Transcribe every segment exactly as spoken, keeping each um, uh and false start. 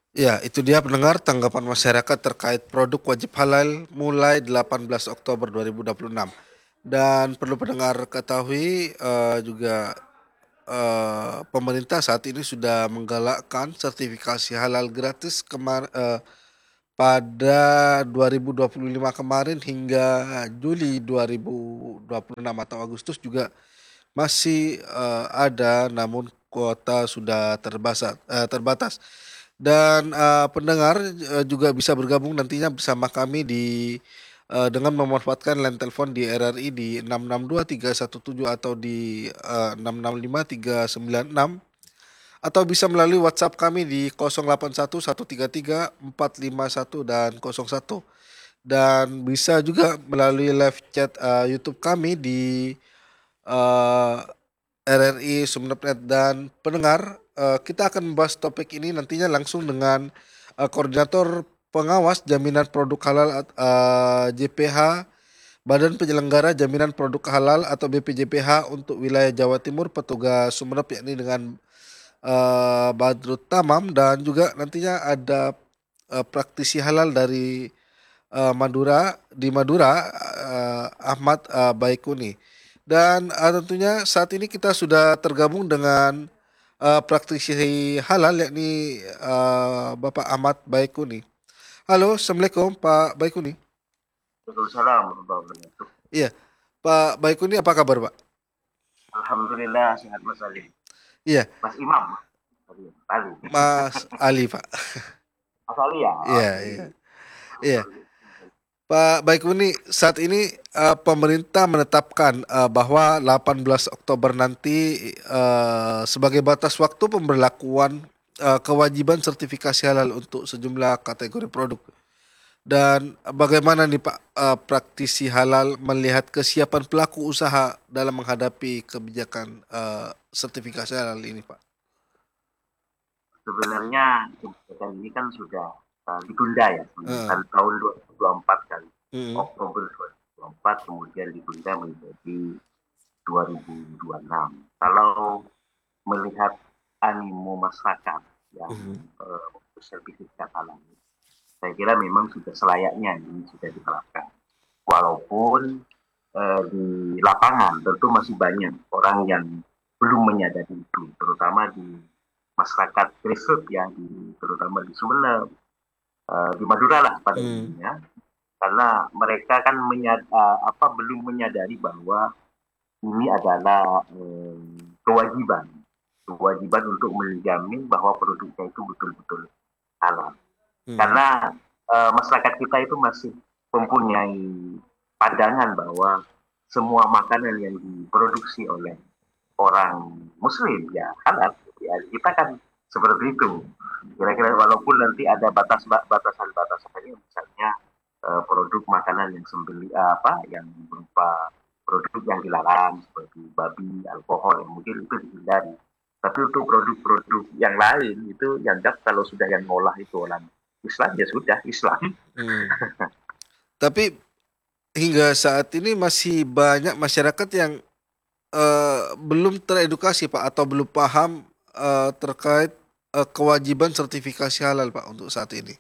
Ya, itu dia pendengar tanggapan masyarakat terkait produk wajib halal mulai delapan belas Oktober dua ribu dua puluh enam. Dan perlu pendengar ketahui eh, juga eh, pemerintah saat ini sudah menggalakkan sertifikasi halal gratis kemar eh, pada dua ribu dua puluh lima kemarin hingga Juli dua ribu dua puluh enam atau Agustus juga masih eh, ada, namun kuota sudah terbatas. eh, terbatas. Dan eh, pendengar eh, juga bisa bergabung nantinya bersama kami di eh, dengan memanfaatkan line telepon di R R I di enam enam dua tiga satu tujuh atau di eh, enam enam lima tiga sembilan enam, atau bisa melalui WhatsApp kami di nol delapan satu satu tiga tiga empat lima satu dan nol satu, dan bisa juga melalui live chat eh, YouTube kami di eh, R R I Sumeneb.net. Dan pendengar, eh, kita akan membahas topik ini nantinya langsung dengan eh, koordinator pengawas jaminan produk halal eh, J P H, Badan Penyelenggara Jaminan Produk Halal atau B P J P H untuk wilayah Jawa Timur, petugas Sumeneb, yakni dengan eh, Badrut Tamam, dan juga nantinya ada eh, praktisi halal dari eh, Madura di Madura, eh, Ahmad eh, Baikuni. Dan eh, tentunya saat ini kita sudah tergabung dengan eh, praktisi halal yakni eh, Bapak Ahmad Baikuni. Halo, Assalamualaikum Pak Baikuni. Waalaikumsalam warahmatullahi wabarakatuh. Iya, Pak Baikuni, apa kabar Pak? Alhamdulillah sehat Mas Ali. Iya, Mas Imam. Ali. Ali. Mas Ali Pak. Mas Ali ya? Iya, Oke. iya, iya. Pak Baikuni, saat ini eh, pemerintah menetapkan eh, bahwa delapan belas Oktober nanti eh, sebagai batas waktu pemberlakuan eh, kewajiban sertifikasi halal untuk sejumlah kategori produk. Dan bagaimana nih Pak, eh, praktisi halal melihat kesiapan pelaku usaha dalam menghadapi kebijakan eh, sertifikasi halal ini Pak? Sebenarnya kebijakan ini kan sudah uh, ditunda ya. Eh, Kan tahun dua ribu dua puluh empat kan. mm, Oktober dua ribu dua puluh empat kemudian ditunda menjadi dua ribu dua puluh enam. Kalau melihat animo masyarakat yang mm, uh, sertifikat halal, saya kira memang sudah selayaknya ini sudah diterapkan. Walaupun eh, di lapangan tentu masih banyak orang yang belum menyadari itu, terutama di masyarakat grassroots ya, di, terutama di Sumeneb, eh, di Madura lah pada mm, umumnya, karena mereka kan menyad, eh, apa belum menyadari bahwa ini adalah eh, kewajiban, kewajiban untuk menjamin bahwa produknya itu betul-betul halal. mm, Karena eh, masyarakat kita itu masih mempunyai pandangan bahwa semua makanan yang diproduksi oleh orang muslim ya halal, ya kita kan seperti itu, kira-kira, walaupun nanti ada batas batasan-batasannya, misalnya eh, produk makanan yang sembeli apa yang berupa produk yang dilarang seperti babi, alkohol, yang mungkin itu dihindari. Tapi untuk produk-produk yang lain itu yang jelas kalau sudah yang ngolah itu orang Islam ya sudah Islam. mm. Tapi hingga saat ini masih banyak masyarakat yang eh, belum teredukasi Pak, atau belum paham eh, terkait eh, kewajiban sertifikasi halal Pak untuk saat ini.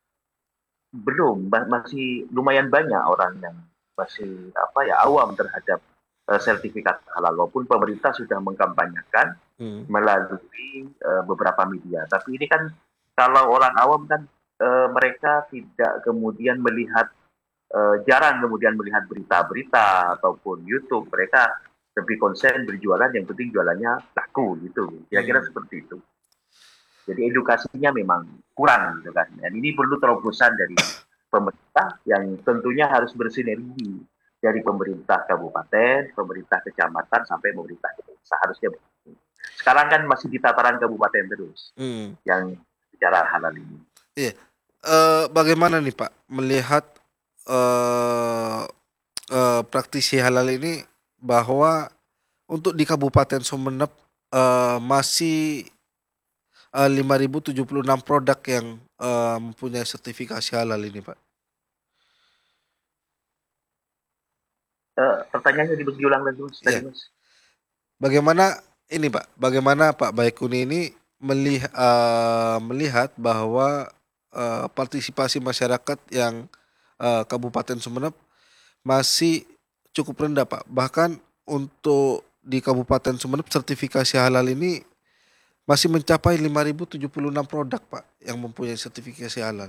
Belum, masih lumayan banyak orang yang masih apa ya awam terhadap uh, sertifikat halal, walaupun pemerintah sudah mengkampanyekan Hmm. melalui uh, beberapa media. Tapi ini kan kalau orang awam kan uh, mereka tidak kemudian melihat, uh, jarang kemudian melihat berita-berita ataupun YouTube. Mereka lebih konsen berjualan, yang penting jualannya laku gitu. Kira-kira Hmm. seperti itu. Jadi edukasinya memang kurang gitu kan. Dan ini perlu terobosan dari pemerintah yang tentunya harus bersinergi dari pemerintah kabupaten, pemerintah kecamatan sampai pemerintah desa, harusnya begitu. Sekarang kan masih di tataran kabupaten terus Hmm. yang bicara halal ini. Iya. Eh, bagaimana nih Pak melihat eh eh, praktisi halal ini, bahwa untuk di Kabupaten Sumeneb eh, masih eh, lima ribu tujuh puluh enam produk yang eh, mempunyai sertifikasi halal ini Pak. Eh, pertanyaannya diulang lagi mas, tadi Iya. mas. Bagaimana ini Pak? Bagaimana Pak Baikuni ini melih eee, melihat bahwa, eee, partisipasi masyarakat yang, eee, Kabupaten Sumeneb masih cukup rendah, Pak. Bahkan untuk di Kabupaten Sumeneb sertifikasi halal ini masih mencapai lima ribu tujuh puluh enam produk, Pak, yang mempunyai sertifikasi halal.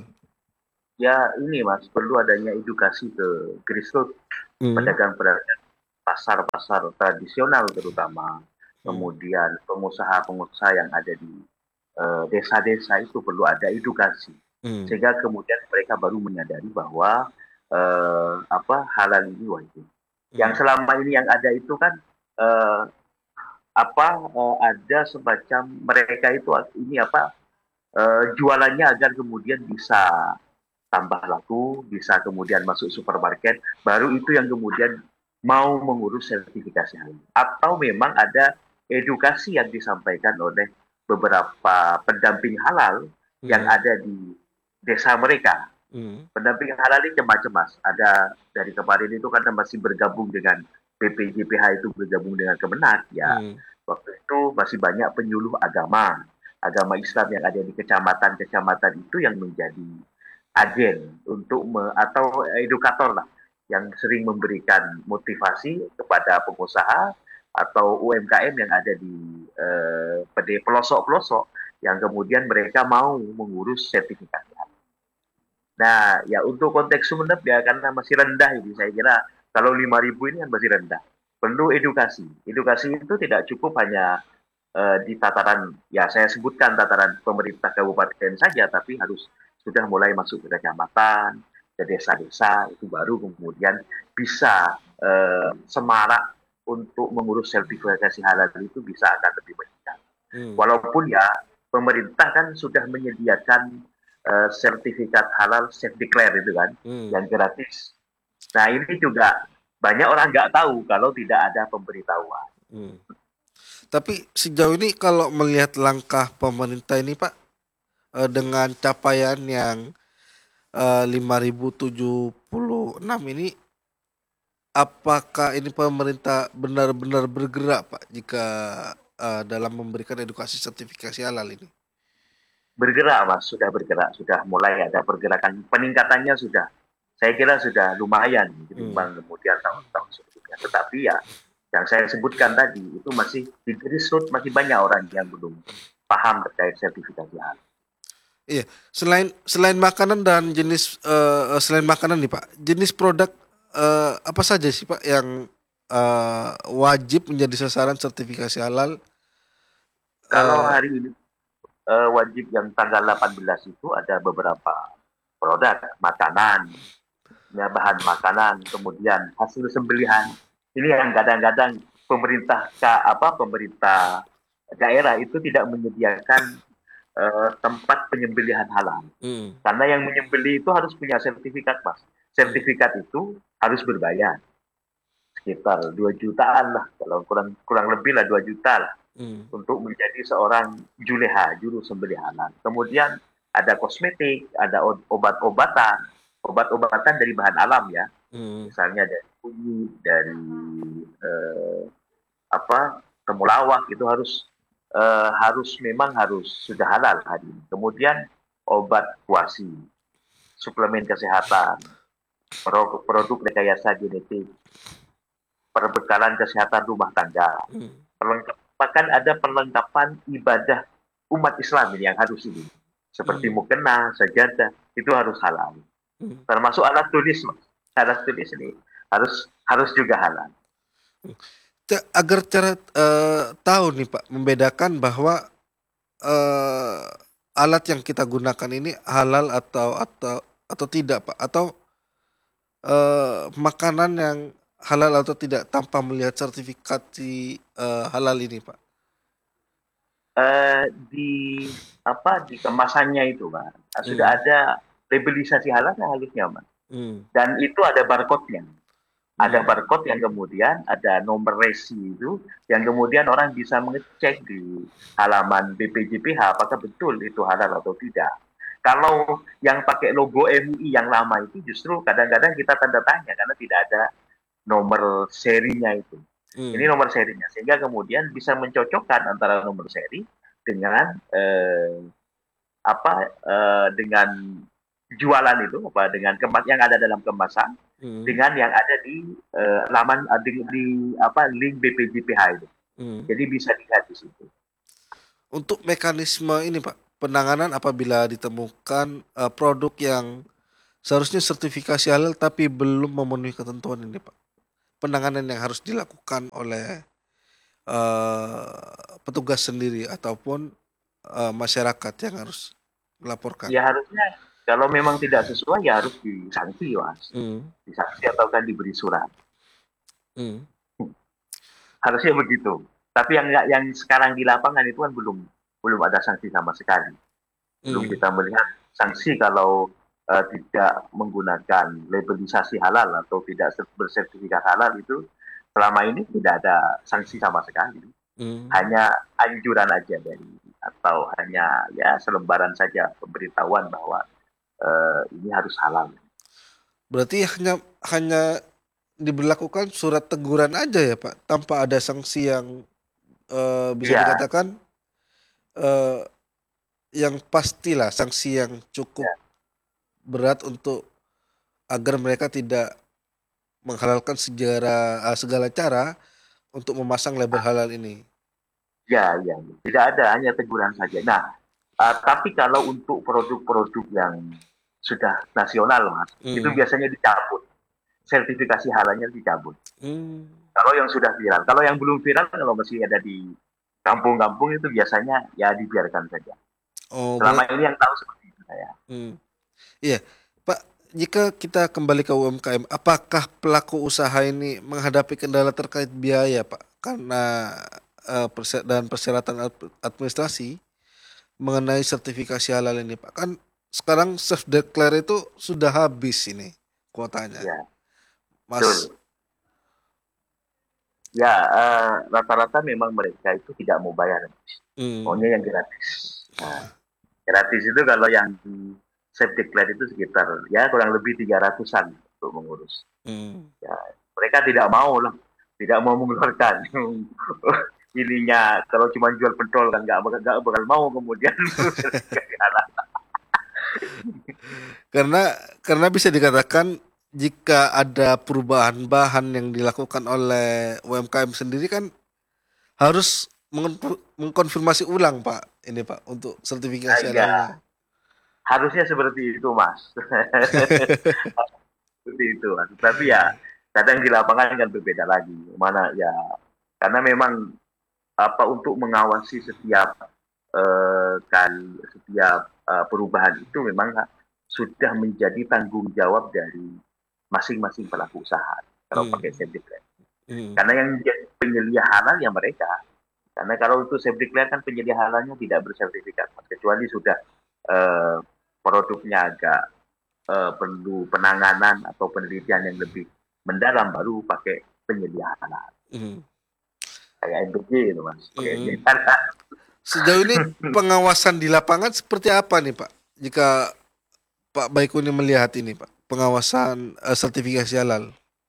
Ya ini Mas, perlu adanya edukasi ke grassroots, Mmm. pedagang-pedagang pasar-pasar tradisional terutama, Mmm. kemudian pengusaha-pengusaha yang ada di, eee, desa-desa itu perlu ada edukasi, Mmm. sehingga kemudian mereka baru menyadari bahwa, eee, apa, halal ini wajib. Mmm. Yang selama ini yang ada itu kan, eee, apa, eee, ada semacam mereka itu ini apa, eee, jualannya agar kemudian bisa tambah laku, bisa kemudian masuk supermarket, baru itu yang kemudian mau mengurus sertifikasi halal. Atau memang ada edukasi yang disampaikan oleh beberapa pendamping halal yang Mmm. ada di desa mereka. Mmm. Pendamping halal ini macam Mas, ada dari kemarin itu karena masih bergabung dengan B P J P H itu bergabung dengan Kemenak, ya Mmm. waktu itu masih banyak penyuluh agama, agama Islam yang ada di kecamatan-kecamatan itu yang menjadi agen untuk me atau edukator lah, yang sering memberikan motivasi kepada pengusaha atau U M K M yang ada di, eee, pede pelosok-pelosok, yang kemudian mereka mau mengurus sertifikasi halal. Nah, ya untuk konteks Sumeneb ya karena masih rendah ini, saya kira kalau lima ribu ini kan masih rendah. Perlu edukasi. Edukasi itu tidak cukup hanya, eee, di tataran ya saya sebutkan tataran pemerintah kabupaten saja, tapi harus sudah mulai masuk ke kecamatan, ke desa-desa, itu baru kemudian bisa, eee, semarak untuk mengurus sertifikasi halal itu bisa akan lebih meningkat. Mmm. Walaupun ya pemerintah kan sudah menyediakan, eee, sertifikat halal self declare itu kan, Mmm. yang gratis. Nah ini juga banyak orang nggak tahu kalau tidak ada pemberitahuan. Mmm. Tapi sejauh ini kalau melihat langkah pemerintah ini, Pak, eee, dengan capaian yang, eee, lima ribu tujuh puluh enam ini, apakah ini pemerintah benar-benar bergerak, Pak, jika, eee, dalam memberikan edukasi sertifikasi halal ini? Bergerak Mas, sudah bergerak, sudah mulai ada pergerakan, peningkatannya sudah, saya kira sudah lumayan Mmm. ketimbang kemudian tahun-tahun sebelumnya. Tetapi ya, yang saya sebutkan tadi, itu masih di grassroots masih banyak orang yang belum paham terkait sertifikasi halal. Iya, selain selain makanan dan jenis, eee, selain makanan nih, Pak, jenis produk, eee, apa saja sih, Pak, yang, eee, wajib menjadi sasaran sertifikasi halal? Kalau Eee hari ini, eee, wajib yang tanggal delapan belas itu ada beberapa produk makanan, ya bahan makanan, kemudian hasil sembelihan. Ini yang kadang-kadang pemerintah ka apa, pemerintah daerah itu tidak menyediakan, eee, tempat penyembelihan halal. Mhm. Karena yang menyembelih itu harus punya sertifikat, Mas. Mmm. Sertifikat itu harus berbayar. Sekitar dua jutaan lah, kalau kurang kurang lebih lah dua juta lah, Mmm. untuk menjadi seorang juleha, juru sembelih halal. Kemudian ada kosmetik, ada o obat-obatan, obat-obatan dari bahan alam ya, Mhm. misalnya dari kunyit, dari, eee, apa, temulawak itu harus, eee, harus memang harus sudah halal hari ini. Kemudian obat puasi, suplemen kesehatan, produk produk rekayasa genetik, perbekalan kesehatan rumah tangga, Mmm. perlengkap bahkan ada perlengkapan ibadah umat Islam ini yang harus ini, seperti Mmm. mukena, sajadah, itu harus halal. Mmm. Termasuk alat tulis, Mas. Alat tulis ini harus harus juga halal. Mmm, ca agar cara, eee, tahu nih, Pak, membedakan bahwa, eee, alat yang kita gunakan ini halal atau atau atau tidak, Pak? Atau, eee, makanan yang halal atau tidak tanpa melihat sertifikasi, eee, halal ini, Pak? Eee, di apa, di kemasannya itu, Mas, sudah Mmm. ada labelisasi halalnya harusnya, Mas. Mmm. Dan itu ada barcode-nya. Ada Mmm. barcode yang kemudian ada nomor resi itu, yang kemudian orang bisa mengecek di halaman B P J P H apakah betul itu halal atau tidak. Kalau yang pakai logo M U I yang lama itu justru kadang-kadang kita tanda tanya karena tidak ada nomor serinya itu. Ini Mmm. nomor serinya, sehingga kemudian bisa mencocokkan antara nomor seri dengan eh, apa eh, dengan jualan itu apa dengan kemas yang ada dalam kemasan Hmm. dengan yang ada di eh, laman eh, di, di apa link B P J P H itu. Hmm. Jadi bisa dilihat di situ. Untuk mekanisme ini Pak, penanganan apabila ditemukan eh, produk yang seharusnya sertifikasi halal tapi belum memenuhi ketentuan ini Pak. Penanganan yang harus dilakukan oleh eh, petugas sendiri ataupun eh, masyarakat yang harus melaporkan. Ya harusnya kalau memang tidak sesuai ya harus disanksi, Mas. Hmm. Disanksi atau kan diberi surat. Hmm. Harusnya begitu. Tapi yang yang sekarang di lapangan itu kan belum belum ada sanksi sama sekali. Belum Hmm. kita melihat sanksi kalau uh, tidak menggunakan labelisasi halal atau tidak bersertifikat halal itu selama ini tidak ada sanksi sama sekali. Hmm. Hanya anjuran aja dari atau hanya ya selembaran saja pemberitahuan bahwa uh, ini harus halal. Berarti hanya hanya diberlakukan surat teguran aja ya Pak, tanpa ada sanksi yang eh, bisa Iya, dikatakan eh, yang pastilah sanksi yang cukup ya, berat untuk agar mereka tidak menghalalkan segala eh, segala cara untuk memasang label halal ini. ya, ya, tidak ada hanya teguran saja. Nah, uh, tapi kalau untuk produk-produk yang sudah nasional, Mas, itu Hmm. biasanya dicabut. Sertifikasi halalnya dicabut. Hmm. Kalau yang sudah viral, kalau yang belum viral, kalau masih ada di kampung-kampung itu biasanya ya dibiarkan saja. Oh, Selama berat. ini yang tahu seperti itu saya. Hmm. Iya, Pak. Jika kita kembali ke U M K M, apakah pelaku usaha ini menghadapi kendala terkait biaya, Pak? Karena eh, perse- dan persyaratan ad- administrasi mengenai sertifikasi halal ini, Pak. Kan sekarang self declare itu sudah habis ini kuotanya, Ya, Mas. betul. Ya, uh, rata-rata memang mereka itu tidak mau bayar. Hmm. Maunya yang gratis. Nah, gratis itu kalau yang di self declare itu sekitar ya kurang lebih tiga ratusan untuk mengurus. Hmm. Ya, mereka tidak mau lah, tidak mau mengeluarkan ininya kalau cuma jual pentol kan nggak bakal, nggak bakal mau kemudian Karena karena bisa dikatakan jika ada perubahan bahan yang dilakukan oleh U M K M sendiri kan harus mengonfir- mengkonfirmasi ulang Pak ini Pak untuk ah, sertifikasi ya halalnya. harusnya seperti itu mas seperti itu mas. Tapi ya kadang di lapangan kan berbeda lagi mana ya karena memang apa untuk mengawasi setiap eh, kan setiap eh, perubahan itu memang sudah menjadi tanggung jawab dari masing-masing pelaku usaha kalau pakai Hmm. self declare. Hmm. Karena yang menjadi penyelia halal ya mereka. Karena kalau untuk self declare kan penyedia halalnya tidak bersertifikat, kecuali sudah eh, produknya agak eh, perlu penanganan atau penelitian yang lebih mendalam baru pakai penyedia halal. Hmm. Kayak M P G itu mas, pakai Hmm. penyedia halal. Sejauh ini pengawasan di lapangan seperti apa nih Pak? Jika Pak Baikuni melihat ini Pak, pengawasan eh, sertifikasi halal.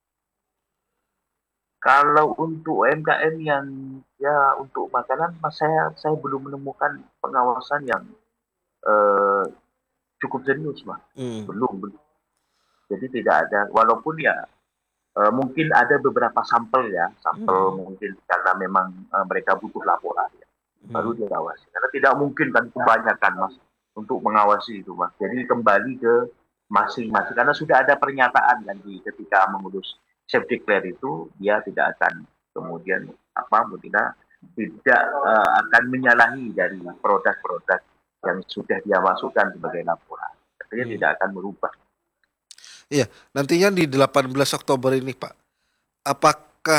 Kalau untuk U M K M yang ya untuk makanan, mas saya saya belum menemukan pengawasan yang eh, cukup serius mas. Hmm. Belum, belum. Jadi tidak ada, walaupun ya uh, mungkin ada beberapa sampel ya, sampel Hmm. mungkin karena memang uh, mereka butuh laporan ya, baru Hmm. diawasi. Karena tidak mungkin kan kebanyakan mas untuk mengawasi itu mas. Jadi kembali ke masing-masing karena sudah ada pernyataan kan di ketika mengurus self declare itu dia tidak akan kemudian apa tidak tidak uh, akan menyalahi dari produk-produk yang sudah dia masukkan sebagai laporan. Artinya Hmm. tidak akan merubah. Iya, nantinya di delapan belas Oktober ini Pak, apakah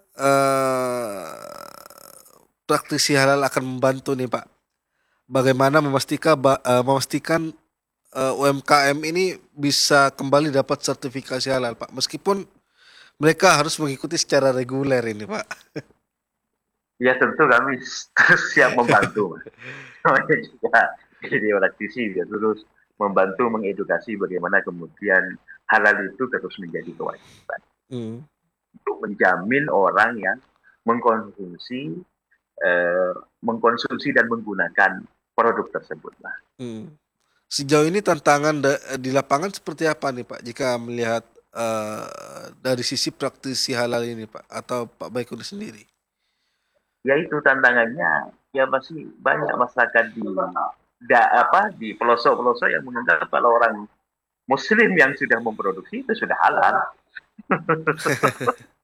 eh, praktisi halal akan membantu nih Pak? Bagaimana memastikan ba- eh, memastikan eh, U M K M ini bisa kembali dapat sertifikasi halal Pak, meskipun mereka harus mengikuti secara reguler ini Pak. Ya tentu kami terus siap membantu mas. Namanya juga jadi praktisi ya terus membantu mengedukasi bagaimana kemudian halal itu terus menjadi kewajiban Hmm. untuk menjamin orang yang mengkonsumsi eh, mengkonsumsi dan menggunakan produk tersebut lah. Hmm. Sejauh ini tantangan da- di lapangan seperti apa nih Pak? Jika melihat eh, dari sisi praktisi halal ini Pak, atau Pak Baikuni sendiri? Ya itu tantangannya, ya masih banyak masyarakat di da, apa di pelosok-pelosok yang menganggap kalau orang Muslim yang sudah memproduksi itu sudah halal.